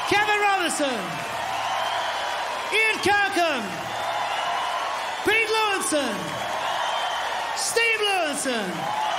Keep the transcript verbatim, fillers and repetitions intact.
Kevin Robinson, Ian Kirkham, Pete Lewinson, Steve Lewinson.